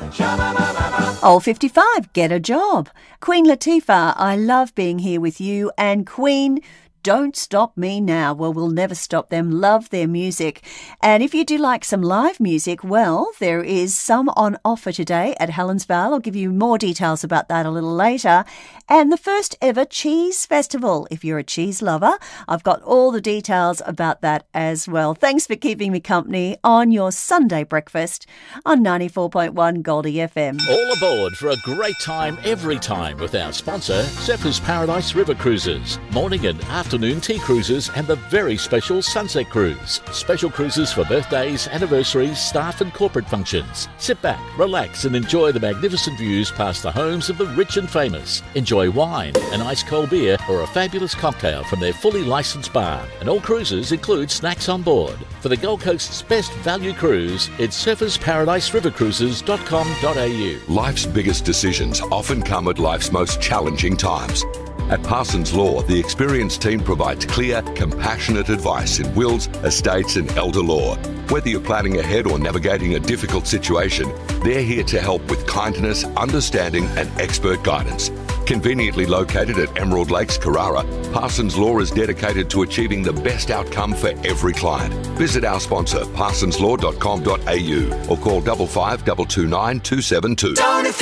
Old 55, get a job. Queen Latifah, I love being here with you. And Queen, Don't Stop Me Now. Well, we'll never stop them. Love their music. And if you do like some live music, well, there is some on offer today at Helensvale. I'll give you more details about that a little later. And the first ever cheese festival. If you're a cheese lover, I've got all the details about that as well. Thanks for keeping me company on your Sunday breakfast on 94.1 Goldie FM. All aboard for a great time every time with our sponsor, Zephyrs Paradise River Cruises. Morning and afternoon tea cruises and the very special Sunset Cruise. Special cruises for birthdays, anniversaries, staff and corporate functions. Sit back, relax and enjoy the magnificent views past the homes of the rich and famous. Enjoy wine, an ice cold beer or a fabulous cocktail from their fully licensed bar. And all cruises include snacks on board. For the Gold Coast's best value cruise, it's surfersparariserivercruises.com.au. Life's biggest decisions often come at life's most challenging times. At Parsons Law, the experienced team provides clear, compassionate advice in wills, estates and elder law. Whether you're planning ahead or navigating a difficult situation, they're here to help with kindness, understanding and expert guidance. Conveniently located at Emerald Lakes, Carrara, Parsons Law is dedicated to achieving the best outcome for every client. Visit our sponsor, parsonslaw.com.au or call 55 229 272.